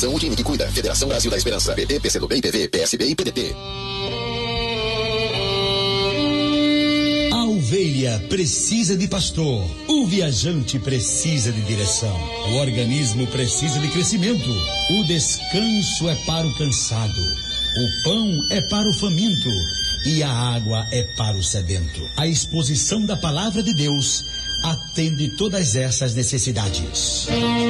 Associação, o time que cuida. Federação Brasil da Esperança. PT, PCdoB, PV, PSB e PDT. A ovelha precisa de pastor. O viajante precisa de direção. O organismo precisa de crescimento. O descanso é para o cansado. O pão é para o faminto. E a água é para o sedento. A exposição da palavra de Deus atende todas essas necessidades.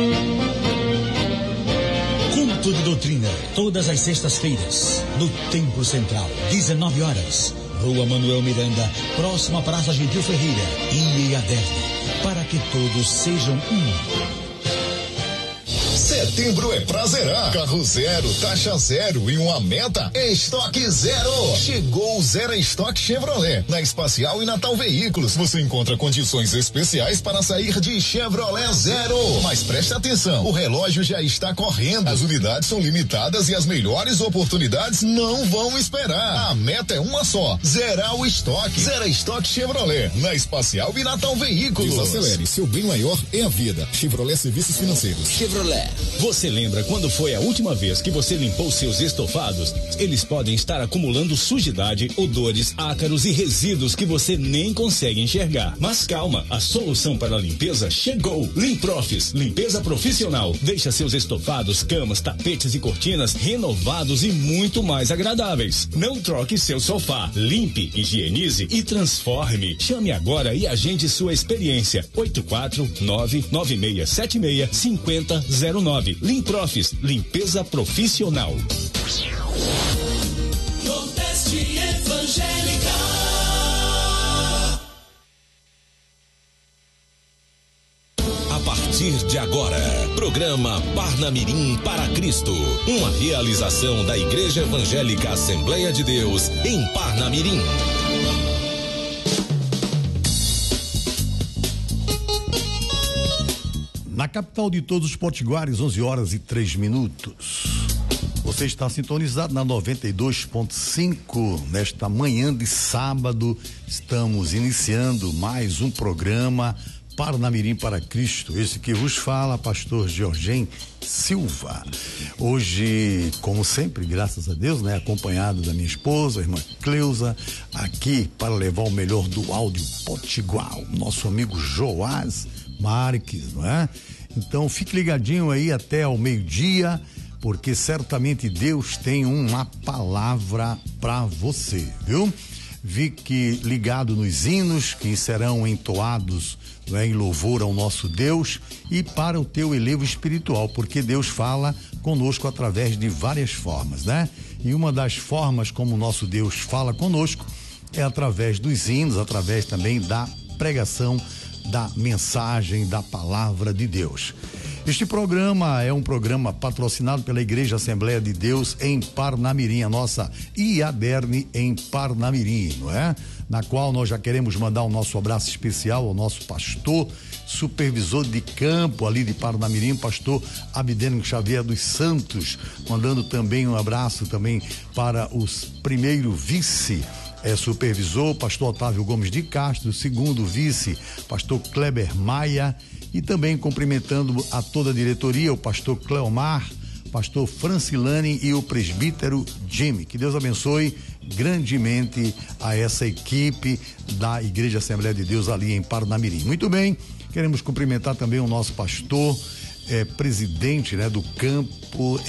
Culto de doutrina, todas as sextas-feiras, no Templo Central, 19 horas. Rua Manuel Miranda, próxima à Praça Gentil Ferreira, IADERN, para que todos sejam um. Setembro é pra zerar. Carro zero, taxa zero e uma meta, estoque zero. Chegou o Zero Estoque Chevrolet. Na Espacial e Natal Veículos, você encontra condições especiais para sair de Chevrolet zero. Mas preste atenção, o relógio já está correndo. As unidades são limitadas e as melhores oportunidades não vão esperar. A meta é uma só, zerar o estoque. Zero Estoque Chevrolet. Na Espacial e Natal Veículos. Desacelere, seu bem maior é a vida. Chevrolet Serviços Financeiros. Chevrolet. Você lembra quando foi a última vez que você limpou seus estofados? Eles podem estar acumulando sujidade, odores, ácaros e resíduos que você nem consegue enxergar. Mas calma, a solução para a limpeza chegou. Limprofis, limpeza profissional. Deixa seus estofados, camas, tapetes e cortinas renovados e muito mais agradáveis. Não troque seu sofá. Limpe, higienize e transforme. Chame agora e agende sua experiência. 84996765009. Limprofis, limpeza profissional. Nordeste Evangélica. A partir de agora, programa Parnamirim para Cristo, uma realização da Igreja Evangélica Assembleia de Deus em Parnamirim. Na capital de todos os potiguares, 11h03. Você está sintonizado na 92.5. Nesta manhã de sábado, estamos iniciando mais um programa Parnamirim para Cristo. Esse que vos fala, pastor Georgem Silva. Hoje, como sempre, graças a Deus, acompanhado da minha esposa, a irmã Cleusa, aqui para levar o melhor do áudio potiguar, o nosso amigo Joás Marques, não é? Então fique ligadinho aí até ao meio-dia, porque certamente Deus tem uma palavra para você, viu? Fique ligado nos hinos que serão entoados, não é, em louvor ao nosso Deus e para o teu elevo espiritual, porque Deus fala conosco através de várias formas, né? E uma das formas como o nosso Deus fala conosco é através dos hinos, através também da pregação da mensagem da palavra de Deus. Este programa é um programa patrocinado pela Igreja Assembleia de Deus em Parnamirim, a nossa IADERN em Parnamirim, não é? Na qual nós já queremos mandar o nosso abraço especial ao nosso pastor, supervisor de campo ali de Parnamirim, pastor Abdênio Xavier dos Santos, mandando também um abraço também para os primeiro vice supervisor, pastor Otávio Gomes de Castro, segundo vice, pastor Kleber Maia, e também cumprimentando a toda a diretoria, o pastor Cleomar, pastor Francilane e o presbítero Jimmy. Que Deus abençoe grandemente a essa equipe da Igreja Assembleia de Deus ali em Parnamirim. Muito bem, queremos cumprimentar também o nosso pastor, presidente, do campo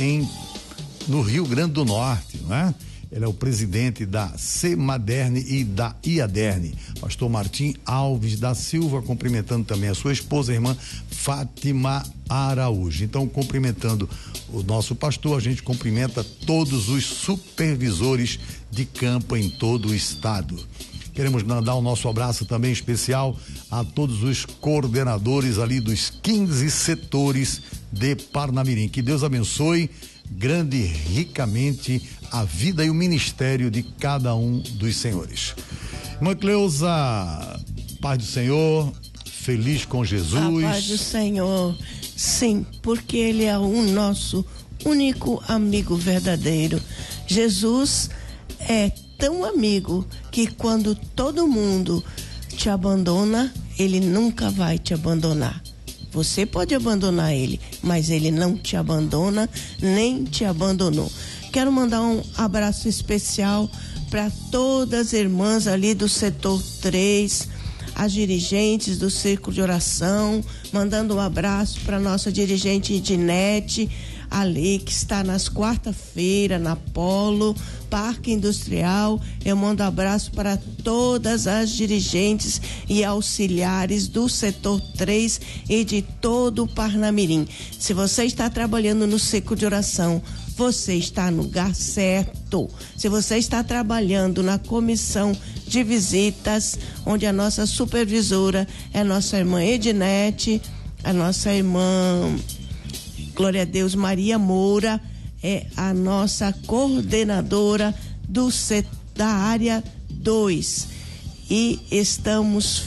no Rio Grande do Norte, não é? Ele é o presidente da CEMADERN e da IADERN, pastor Martim Alves da Silva, cumprimentando também a sua esposa, a irmã Fátima Araújo. Então, cumprimentando o nosso pastor, a gente cumprimenta todos os supervisores de campo em todo o estado. Queremos mandar o nosso abraço também especial a todos os coordenadores ali dos 15 setores de Parnamirim. Que Deus abençoe grande e ricamente a vida e o ministério de cada um dos senhores. Irmã Cleusa, paz do Senhor, feliz com Jesus. A paz do Senhor, sim, porque Ele é o nosso único amigo verdadeiro. Jesus é tão amigo que quando todo mundo te abandona, Ele nunca vai te abandonar. Você pode abandonar Ele, mas Ele não te abandona, nem te abandonou. Quero mandar um abraço especial para todas as irmãs ali do setor 3, as dirigentes do Círculo de Oração, mandando um abraço para nossa dirigente Edinete, ali que está nas quarta-feira na Polo, Parque Industrial. Eu mando um abraço para todas as dirigentes e auxiliares do setor 3 e de todo o Parnamirim. Se você está trabalhando no Círculo de Oração, você está no lugar certo. Se você está trabalhando na comissão de visitas, onde a nossa supervisora é a nossa irmã Edinete, a nossa irmã, glória a Deus, Maria Moura, é a nossa coordenadora da área 2. E estamos